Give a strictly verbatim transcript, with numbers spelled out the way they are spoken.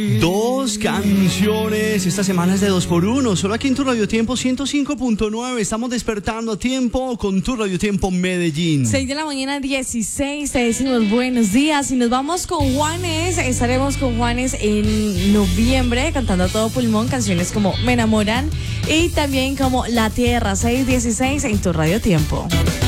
Dos canciones, esta semana es de dos por uno, solo aquí en tu Radio Tiempo ciento cinco punto nueve, estamos despertando a tiempo con tu Radio Tiempo Medellín. seis de la mañana, dieciséis, te decimos buenos días y nos vamos con Juanes, estaremos con Juanes en noviembre cantando a todo pulmón canciones como Me Enamoran y también como La Tierra, seis dieciséis en tu Radio Tiempo.